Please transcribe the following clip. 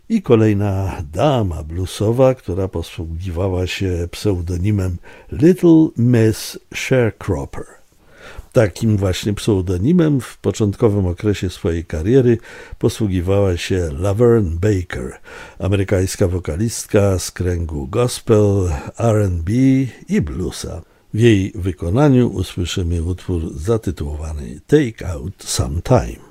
I kolejna dama bluesowa, która posługiwała się pseudonimem Little Miss Sharecropper. Takim właśnie pseudonimem w początkowym okresie swojej kariery posługiwała się Laverne Baker, amerykańska wokalistka z kręgu gospel, R&B i bluesa. W jej wykonaniu usłyszymy utwór zatytułowany Take Out Some Time.